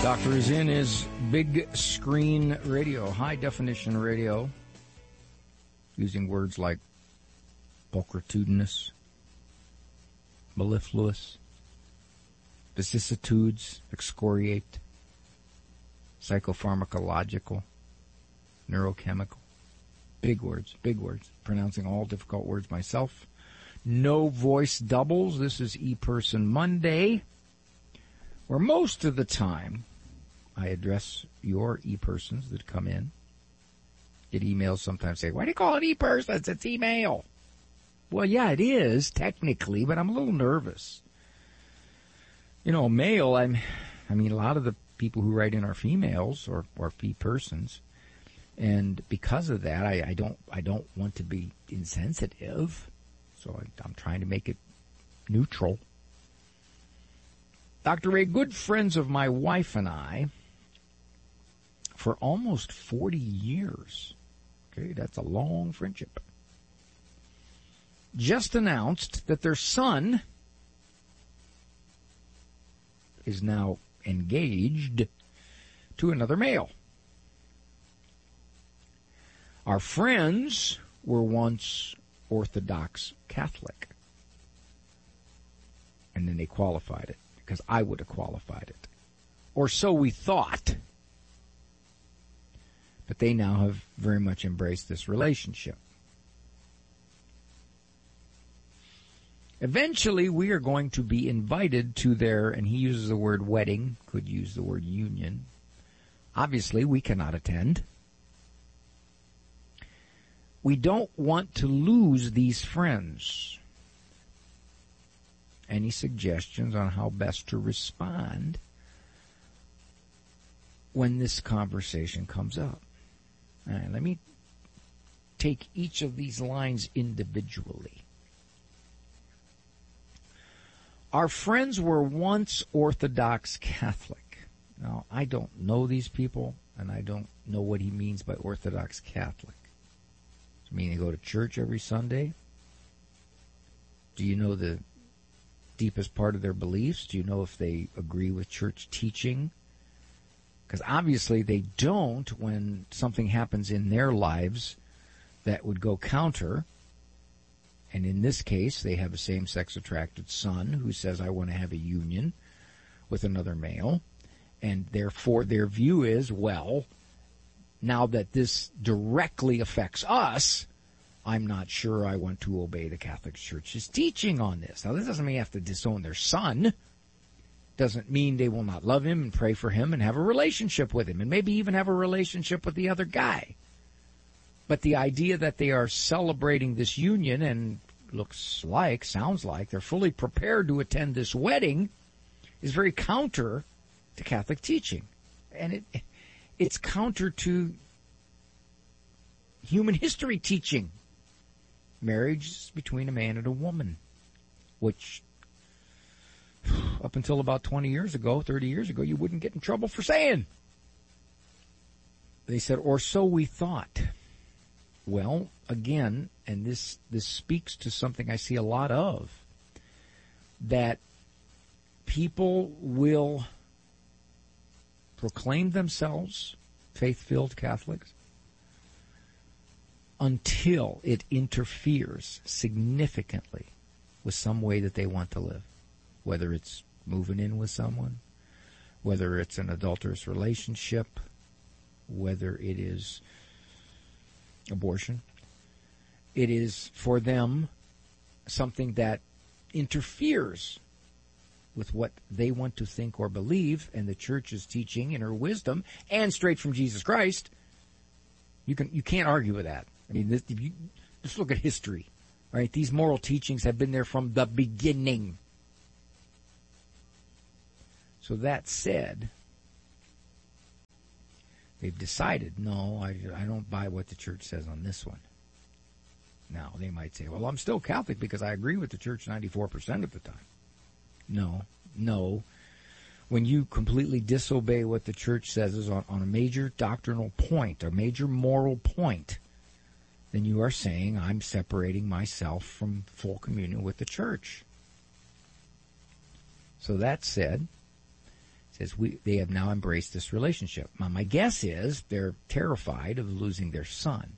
Doctor is in his big screen radio, high definition radio, using words like pulchritudinous, mellifluous, vicissitudes, excoriate, psychopharmacological, neurochemical. Big words, pronouncing all difficult words myself. No voice doubles. This is ePerson Monday, where most of the time I address your e-persons that come in. Get emails sometimes say, why do you call it e-persons? It's email. Well, yeah, it is technically, but I'm a little nervous. You know, mail, I mean, a lot of the people who write in are females or e-persons. And because of that, I don't want to be insensitive. So I'm trying to make it neutral. Dr. Ray, good friends of my wife and I for almost 40 years. Okay, that's a long friendship. Just announced that their son is now engaged to another male. Our friends were once Orthodox Catholic. And then they qualified it, because I would have qualified it. Or so we thought. But they now have very much embraced this relationship. Eventually, we are going to be invited to their, and he uses the word wedding, could use the word union. Obviously, we cannot attend. We don't want to lose these friends. Any suggestions on how best to respond when this conversation comes up? All right, let me take each of these lines individually. Our friends were once Orthodox Catholic. Now, I don't know these people, and I don't know what he means by Orthodox Catholic. Does it mean they go to church every Sunday? Do you know the deepest part of their beliefs? Do you know if they agree with church teaching? Because obviously they don't when something happens in their lives that would go counter. And in this case, they have a same-sex attracted son who says, I want to have a union with another male. And therefore their view is, well, now that this directly affects us, I'm not sure I want to obey the Catholic Church's teaching on this. Now, this doesn't mean you have to disown their son. Doesn't mean they will not love him and pray for him and have a relationship with him and maybe even have a relationship with the other guy. But the idea that they are celebrating this union and sounds like they're fully prepared to attend this wedding is very counter to Catholic teaching. And it's counter to human history teaching. Marriage is between a man and a woman, which up until about 20 years ago, 30 years ago, you wouldn't get in trouble for saying. They said, or so we thought. Well, again, and this speaks to something I see a lot of, that people will proclaim themselves faith-filled Catholics until it interferes significantly with some way that they want to live, whether it's moving in with someone, whether it's an adulterous relationship, whether it is abortion. It is for them something that interferes with what they want to think or believe, and the Church's teaching in her wisdom and straight from Jesus Christ. You can't argue with that. I mean, just look at history, right? These moral teachings have been there from the beginning. So that said, they've decided, no, I don't buy what the Church says on this one. Now, they might say, well, I'm still Catholic because I agree with the Church 94% of the time. No. When you completely disobey what the Church says is on a major doctrinal point, a major moral point, then you are saying, I'm separating myself from full communion with the Church. So that said, says they have now embraced this relationship. Now, my guess is they're terrified of losing their son,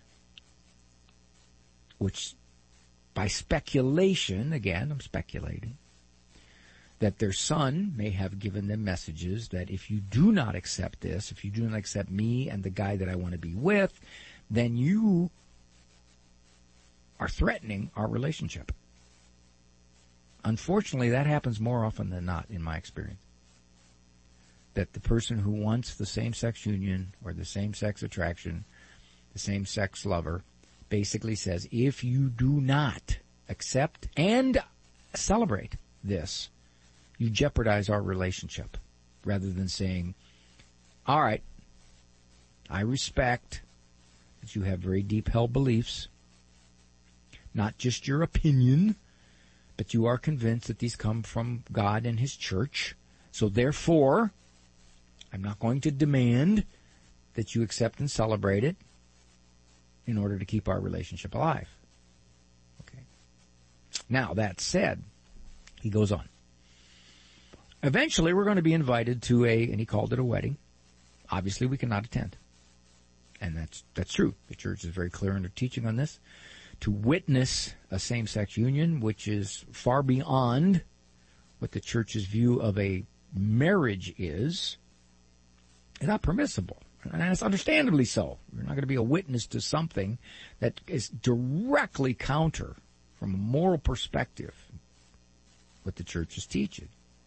which, by speculation, again, I'm speculating, that their son may have given them messages that if you do not accept this, if you do not accept me and the guy that I want to be with, then you are threatening our relationship. Unfortunately, that happens more often than not in my experience. That the person who wants the same-sex union or the same-sex attraction, the same-sex lover, basically says, if you do not accept and celebrate this, you jeopardize our relationship, rather than saying, all right, I respect that you have very deep-held beliefs, not just your opinion, but you are convinced that these come from God and His church. So therefore, I'm not going to demand that you accept and celebrate it in order to keep our relationship alive. Okay. Now, that said, he goes on. Eventually, we're going to be invited to and he called it a wedding. Obviously, we cannot attend. And that's true. The church is very clear in their teaching on this. To witness a same-sex union, which is far beyond what the church's view of a marriage is not permissible. And it's understandably so. You're not going to be a witness to something that is directly counter, from a moral perspective, what the church is teaching.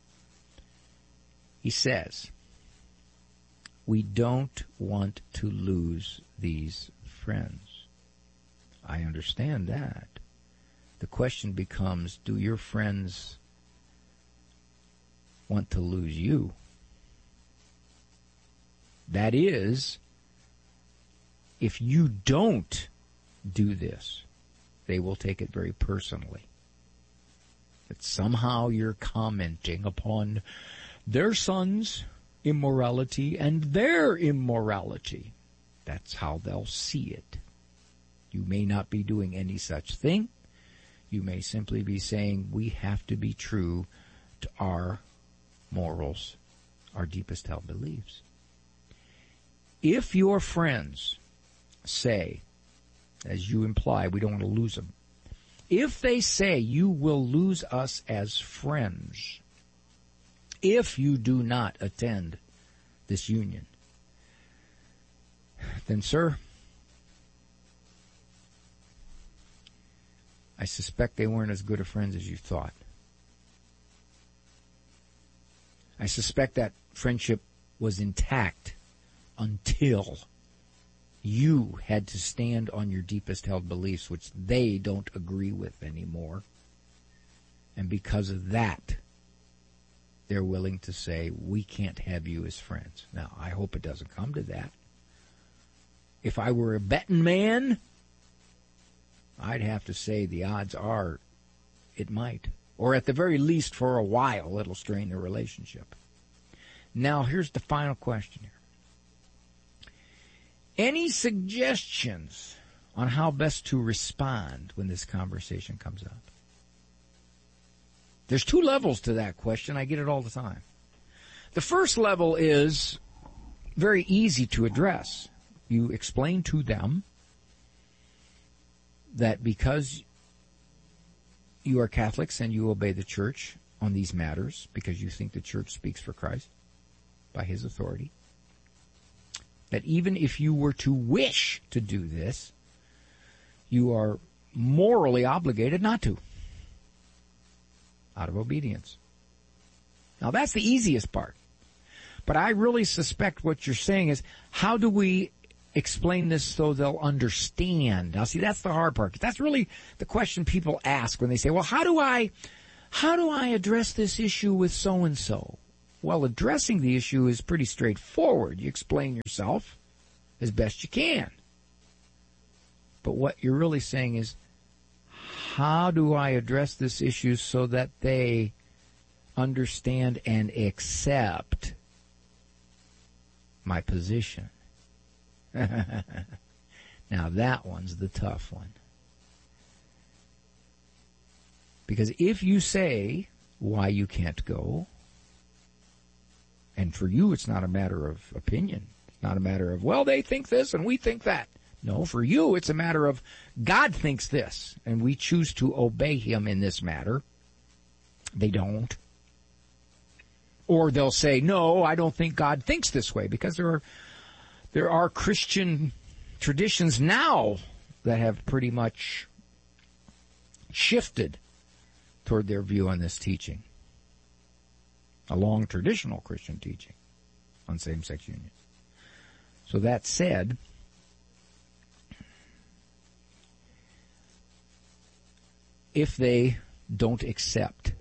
He says, we don't want to lose these friends. I understand that. The question becomes, do your friends want to lose you? That is, if you don't do this, they will take it very personally. That somehow you're commenting upon their son's immorality and their immorality. That's how they'll see it. You may not be doing any such thing. You may simply be saying, we have to be true to our morals, our deepest held beliefs. If your friends say, as you imply, we don't want to lose them, if they say you will lose us as friends if you do not attend this union, then, sir, I suspect they weren't as good of friends as you thought. I suspect that friendship was intact until you had to stand on your deepest held beliefs, which they don't agree with anymore. And because of that, they're willing to say, we can't have you as friends. Now, I hope it doesn't come to that. If I were a betting man, I'd have to say the odds are it might. Or at the very least, for a while, it'll strain the relationship. Now, here's the final question here. Any suggestions on how best to respond when this conversation comes up? There's two levels to that question. I get it all the time. The first level is very easy to address. You explain to them that because you are Catholics and you obey the church on these matters, because you think the church speaks for Christ by His authority, that even if you were to wish to do this, you are morally obligated not to, out of obedience. Now, that's the easiest part. But I really suspect what you're saying is, how do we explain this so they'll understand? Now, see, that's the hard part. That's really the question people ask when they say, well, how do I address this issue with so-and-so? Well, addressing the issue is pretty straightforward. You explain yourself as best you can. But what you're really saying is, how do I address this issue so that they understand and accept my position? Now, that one's the tough one. Because if you say why you can't go, And for you, it's not a matter of opinion. It's not a matter of, well, they think this and we think that. No, for you, it's a matter of God thinks this, and we choose to obey him in this matter. They don't. Or they'll say, no, I don't think God thinks this way, because there are Christian traditions now that have pretty much shifted toward their view on this teaching. A long traditional Christian teaching on same-sex union. So that said, if they don't accept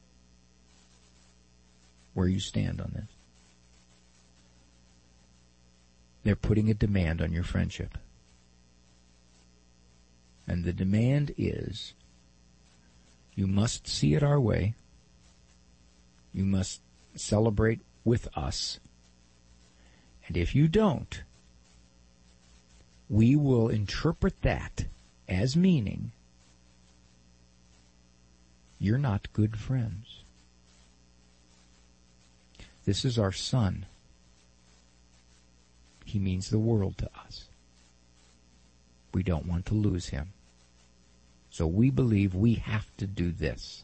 where you stand on this, they're putting a demand on your friendship. And the demand is, you must see it our way. You must celebrate with us. And if you don't, we will interpret that as meaning you're not good friends. This is our son. He means the world to us. We don't want to lose him. So we believe we have to do this.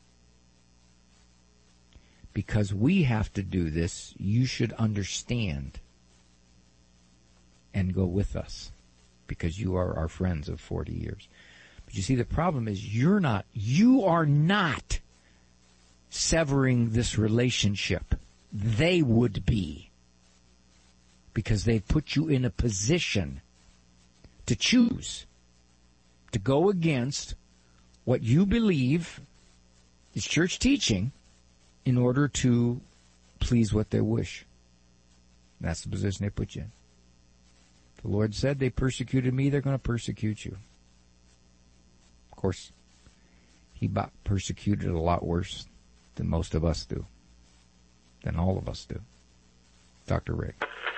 Because we have to do this, you should understand and go with us, because you are our friends of 40 years. But you see, the problem is you are not severing this relationship. They would be, because they've put you in a position to choose, to go against what you believe is church teaching in order to please what they wish. That's the position they put you in. The Lord said, they persecuted me, they're going to persecute you. Of course, he persecuted a lot worse than most of us do, than all of us do. Dr. Ray.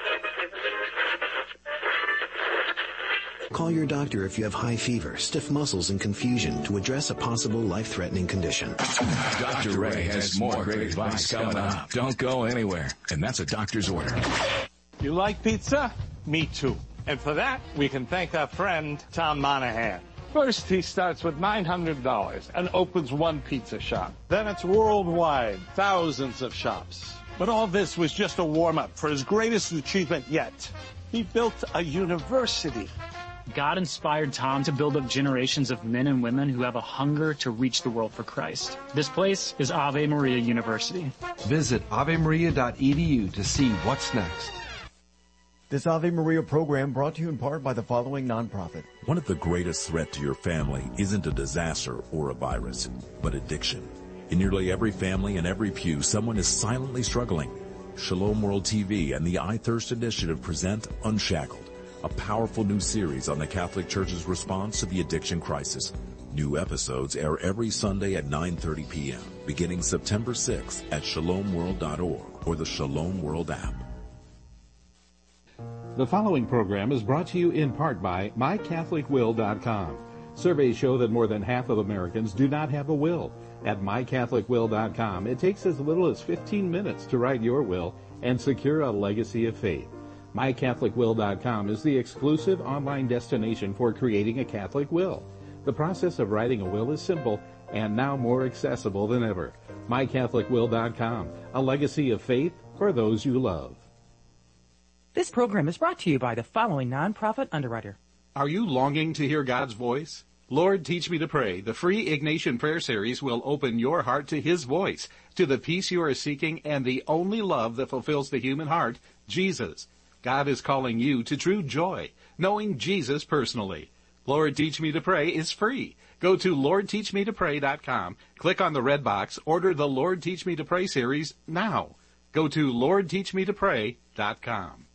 Call your doctor if you have high fever, stiff muscles, and confusion to address a possible life-threatening condition. Dr. Ray has more great advice coming up. Don't go anywhere. And that's a doctor's order. You like pizza? Me too. And for that, we can thank our friend, Tom Monahan. First, he starts with $900 and opens one pizza shop. Then it's worldwide, thousands of shops. But all this was just a warm-up for his greatest achievement yet. He built a university. God inspired Tom to build up generations of men and women who have a hunger to reach the world for Christ. This place is Ave Maria University. Visit avemaria.edu to see what's next. This Ave Maria program brought to you in part by the following nonprofit. One of the greatest threats to your family isn't a disaster or a virus, but addiction. In nearly every family and every pew, someone is silently struggling. Shalom World TV and the I Thirst Initiative present Unshackled, a powerful new series on the Catholic Church's response to the addiction crisis. New episodes air every Sunday at 9:30 p.m., beginning September 6th at shalomworld.org or the Shalom World app. The following program is brought to you in part by MyCatholicWill.com. Surveys show that more than half of Americans do not have a will. At MyCatholicWill.com, it takes as little as 15 minutes to write your will and secure a legacy of faith. MyCatholicWill.com is the exclusive online destination for creating a Catholic will. The process of writing a will is simple and now more accessible than ever. MyCatholicWill.com, a legacy of faith for those you love. This program is brought to you by the following nonprofit underwriter. Are you longing to hear God's voice? Lord, Teach Me to Pray, the free Ignatian Prayer Series will open your heart to His voice, to the peace you are seeking and the only love that fulfills the human heart, Jesus. God is calling you to true joy, knowing Jesus personally. Lord, Teach Me to Pray is free. Go to LordTeachMeToPray.com, click on the red box, order the Lord Teach Me to Pray series now. Go to LordTeachMeToPray.com.